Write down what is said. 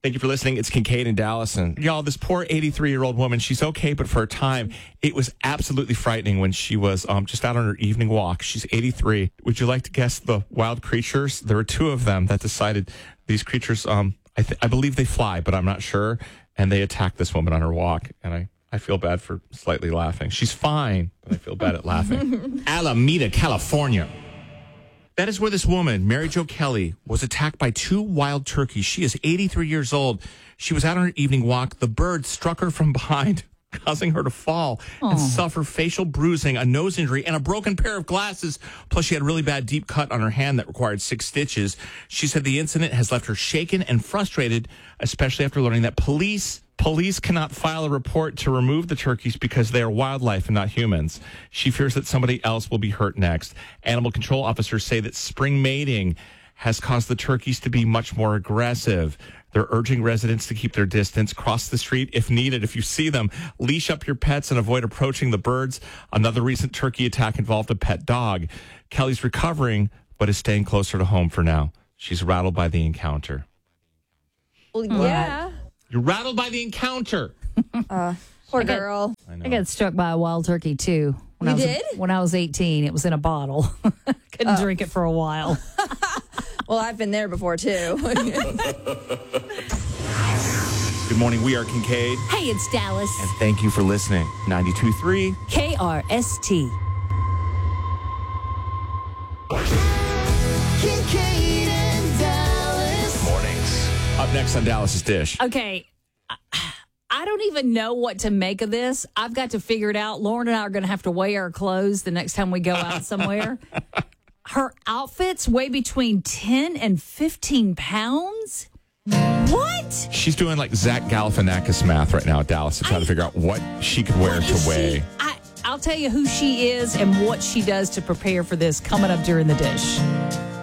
Thank you for listening. It's Kincaid in Dallas. And y'all, this poor 83-year-old woman, she's okay, but for a time, it was absolutely frightening when she was just out on her evening walk. She's 83. Would you like to guess the wild creatures? There were two of them that decided these creatures, I believe they fly, but I'm not sure. And they attacked this woman on her walk. And I feel bad for slightly laughing. She's fine, but I feel bad at laughing. Alameda, California. That is where this woman, Mary Jo Kelly, was attacked by two wild turkeys. She is 83 years old. She was out on her evening walk. The bird struck her from behind, causing her to fall and suffer facial bruising, a nose injury, and a broken pair of glasses. Plus, she had a really bad deep cut on her hand that required 6 stitches. She said the incident has left her shaken and frustrated, especially after learning that police cannot file a report to remove the turkeys because they are wildlife and not humans. She fears that somebody else will be hurt next. Animal control officers say that spring mating has caused the turkeys to be much more aggressive. They're urging residents to keep their distance, cross the street if needed. If you see them, leash up your pets and avoid approaching the birds. Another recent turkey attack involved a pet dog. Kelly's recovering, but is staying closer to home for now. She's rattled by the encounter. Well, yeah. You're rattled by the encounter. Poor girl. I got struck by a wild turkey, too. You did? When I was 18. It was in a bottle. Couldn't drink it for a while. Well, I've been there before, too. Good morning. We are Kincaid. Hey, it's Dallas. And thank you for listening. 92.3 KRST. Kincaid and Dallas. Mornings. Up next on Dallas's Dish. Okay. I don't even know what to make of this. I've got to figure it out. Lauren and I are going to have to weigh our clothes the next time we go out somewhere. Her outfits weigh between 10 and 15 pounds. What? She's doing like Zach Galifianakis math right now at Dallas to try to figure out what she could wear to weigh. I'll tell you who she is and what she does to prepare for this coming up during the dish.